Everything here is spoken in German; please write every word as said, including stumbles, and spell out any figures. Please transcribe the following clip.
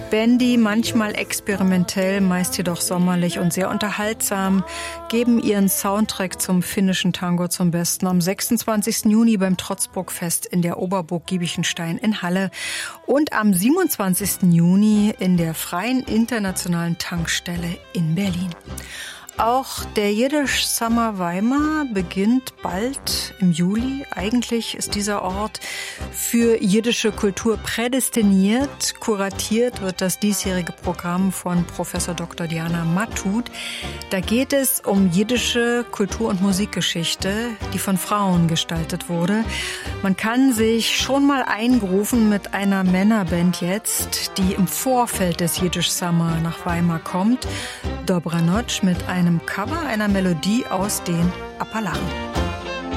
Bandy, manchmal experimentell, meist jedoch sommerlich und sehr unterhaltsam, geben ihren Soundtrack zum finnischen Tango zum Besten am sechsundzwanzigsten Juni beim Trotzburgfest in der Oberburg Giebichenstein in Halle und am siebenundzwanzigsten Juni in der Freien Internationalen Tankstelle in Berlin. Auch der Yiddish Summer Weimar beginnt bald im Juli. Eigentlich ist dieser Ort für jiddische Kultur prädestiniert. Kuratiert wird das diesjährige Programm von Professor Doktor Diana Mattut. Da geht es um jiddische Kultur- und Musikgeschichte, die von Frauen gestaltet wurde. Man kann sich schon mal eingrooven mit einer Männerband jetzt, die im Vorfeld des Yiddish Summer nach Weimar kommt. Dobra Noc mit einem Cover einer Melodie aus den Appalachen.